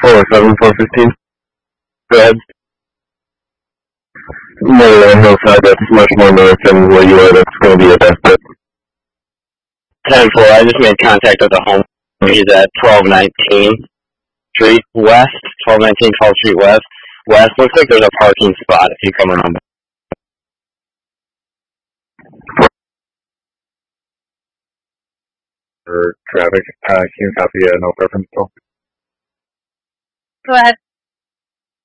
415. Go ahead. No, hillside, that's much more north than where you are. That's going to be a best bet. 10-4, I just made contact with the home. He's at 1219 Street West, 1219 12th Street West. West, looks like there's a parking spot if you come around. For traffic, can you copy no preference still? Go ahead.